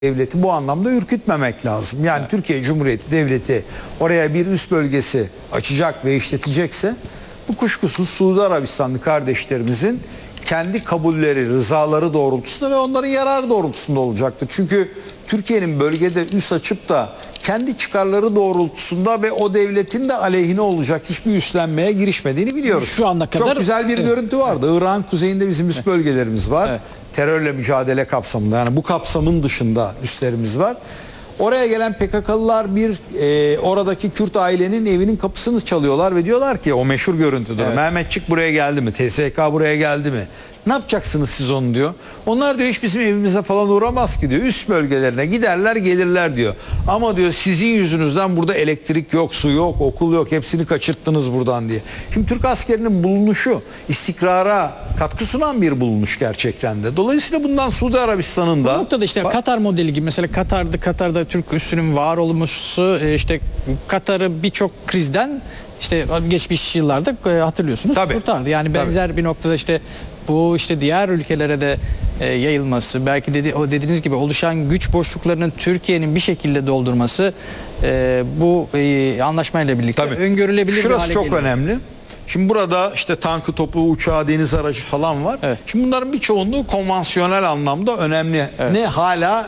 devleti bu anlamda ürkütmemek lazım. Yani Türkiye Cumhuriyeti Devleti oraya bir üst bölgesi açacak ve işletecekse bu kuşkusuz Suudi Arabistanlı kardeşlerimizin kendi kabulleri, rızaları doğrultusunda ve onların yararı doğrultusunda olacaktır. Çünkü Türkiye'nin bölgede üs açıp da kendi çıkarları doğrultusunda ve o devletin de aleyhine olacak hiçbir üstlenmeye girişmediğini biliyoruz. Şu ana kadar çok güzel bir görüntü vardı. Irak'ın kuzeyinde bizim üst bölgelerimiz var. Evet. Terörle mücadele kapsamında, yani bu kapsamın dışında üslerimiz var. Oraya gelen PKK'lılar oradaki Kürt ailenin evinin kapısını çalıyorlar ve diyorlar ki, o meşhur görüntüdür. Evet. Mehmetçik buraya geldi mi? TSK buraya geldi mi? Ne yapacaksınız siz onu diyor. Onlar diyor hiç bizim evimize falan uğramaz ki diyor. Üst bölgelerine giderler gelirler diyor. Ama diyor sizin yüzünüzden burada elektrik yok, su yok, okul yok. Hepsini kaçırttınız buradan diye. Şimdi Türk askerinin bulunuşu istikrara katkı sunan bir bulunuş gerçekten de. Dolayısıyla bundan Suudi Arabistan'ın da... Bu noktada işte Katar modeli gibi, mesela Katar'da Türk üssünün var olması, işte Katar'ı birçok krizden işte geçmiş yıllarda hatırlıyorsunuz kurtardı. Yani benzer bir noktada işte bu işte diğer ülkelere de yayılması, belki dediğiniz gibi oluşan güç boşluklarının Türkiye'nin bir şekilde doldurması bu anlaşmayla birlikte öngörülebilir bir hale Şurası çok geliyor. önemli. Şimdi burada işte tankı, topu, uçağı, deniz aracı falan var. Evet. Şimdi bunların bir çoğunluğu konvansiyonel anlamda önemli. Evet. Ne hala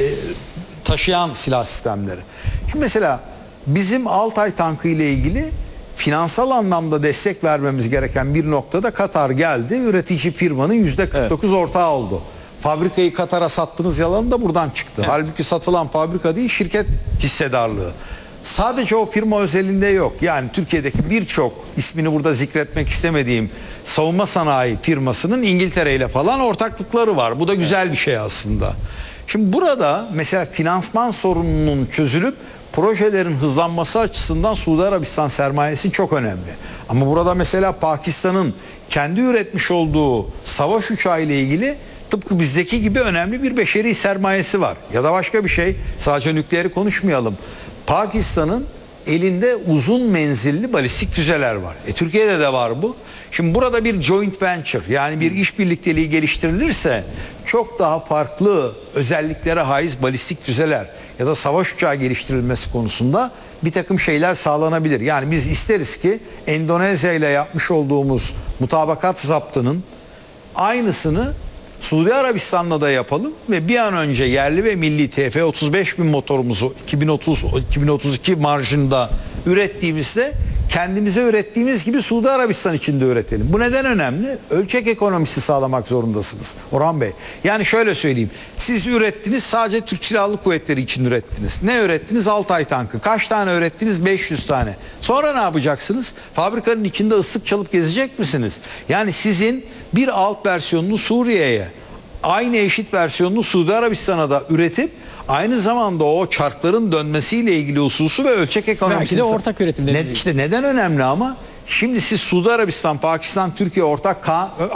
taşıyan silah sistemleri. Şimdi mesela bizim Altay tankı ile ilgili finansal anlamda destek vermemiz gereken bir noktada Katar geldi. Üretici firmanın %49 ortağı oldu. Fabrikayı Katar'a sattınız yalanı da buradan çıktı. Halbuki satılan fabrika değil, şirket hissedarlığı. Sadece o firma özelinde yok. Yani Türkiye'deki birçok, ismini burada zikretmek istemediğim savunma sanayi firmasının İngiltere ile falan ortaklıkları var. Bu da güzel bir şey aslında. Şimdi burada mesela finansman sorununun çözülüp projelerin hızlanması açısından Suudi Arabistan sermayesi çok önemli. Ama burada mesela Pakistan'ın kendi üretmiş olduğu savaş uçağı ile ilgili tıpkı bizdeki gibi önemli bir beşeri sermayesi var. Ya da başka bir şey, sadece nükleeri konuşmayalım. Pakistan'ın elinde uzun menzilli balistik füzeler var. Türkiye'de de var bu. Şimdi burada bir joint venture, yani bir iş birlikteliği geliştirilirse çok daha farklı özelliklere haiz balistik füzeler ya da savaş uçağı geliştirilmesi konusunda bir takım şeyler sağlanabilir. Yani biz isteriz ki Endonezya ile yapmış olduğumuz mutabakat zaptının aynısını Suudi Arabistan'la da yapalım ve bir an önce yerli ve milli TF-35 bin motorumuzu 2032 marjında ürettiğimizde kendimize ürettiğimiz gibi Suudi Arabistan için de üretelim. Bu neden önemli? Ölçek ekonomisi sağlamak zorundasınız Orhan Bey. Yani şöyle söyleyeyim. Siz ürettiniz, sadece Türk Silahlı Kuvvetleri için ürettiniz. Ne ürettiniz? Altay tankı. Kaç tane ürettiniz? 500 tane. Sonra ne yapacaksınız? Fabrikanın içinde ıslık çalıp gezecek misiniz? Yani sizin bir alt versiyonunu Suriye'ye, aynı eşit versiyonunu Suudi Arabistan'a da üretip aynı zamanda o çarkların dönmesiyle ilgili hususu ve ölçek ekonomisi. Belki de ortak üretim. İşte neden önemli ama şimdi siz Suudi Arabistan, Pakistan, Türkiye ortak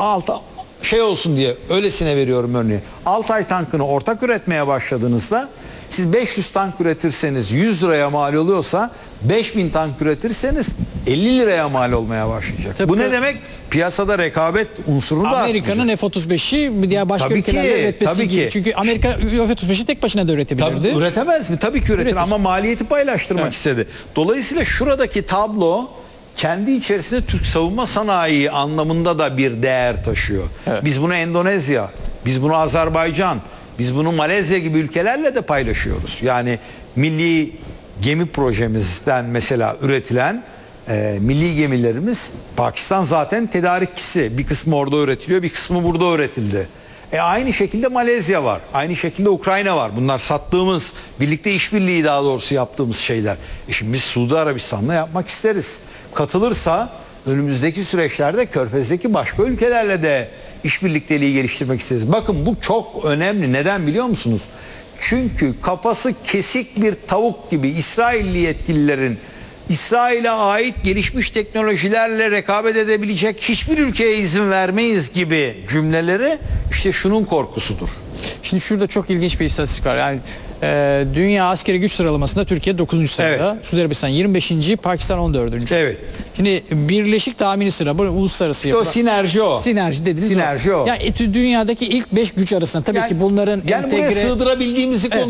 şey olsun diye öylesine veriyorum örneği. Altay tankını ortak üretmeye başladığınızda siz 500 tank üretirseniz 100 liraya mal oluyorsa 5000 tank üretirseniz 50 liraya mal olmaya başlayacak. Tabii. Bu ne demek? Piyasada rekabet unsurunu da Amerika'nın F-35'i diğer başka tabii ülkelerle üretmesi tabii gibi. ki. Çünkü Amerika F-35'i tek başına da üretebilirdi. Tabii, üretemez mi? Tabii ki üretir. Ama maliyeti paylaştırmak Evet. istedi. Dolayısıyla şuradaki tablo kendi içerisinde Türk savunma sanayi anlamında da bir değer taşıyor. Evet. Biz bunu Endonezya, biz bunu Azerbaycan, biz bunu Malezya gibi ülkelerle de paylaşıyoruz. Yani milli gemi projemizden mesela üretilen milli gemilerimiz, Pakistan zaten tedarikçisi. Bir kısmı orada üretiliyor, bir kısmı burada üretildi. Aynı şekilde Malezya var. Aynı şekilde Ukrayna var. Bunlar sattığımız, birlikte işbirliği daha doğrusu yaptığımız şeyler. Şimdi biz Suudi Arabistan'la yapmak isteriz. Katılırsa önümüzdeki süreçlerde Körfez'deki başka ülkelerle de işbirlikteliği geliştirmek isteriz. Bakın bu çok önemli. Neden biliyor musunuz? Çünkü kafası kesik bir tavuk gibi İsrailli yetkililerin İsrail'e ait gelişmiş teknolojilerle rekabet edebilecek hiçbir ülkeye izin vermeyiz gibi cümleleri işte şunun korkusudur. Şimdi şurada çok ilginç bir istatistik var. Yani dünya askeri güç sıralamasında Türkiye 9. sırada. Evet. Suudi Arabistan 25. Pakistan 14. Evet. Şimdi birleşik tahmini sıra bu uluslararası O yapılan. sinerji o. Sinerji dediniz. Sinerji o. Yani dünyadaki ilk 5 güç arasında tabii ki bunların yani buraya entegre sığdırabildiğimizi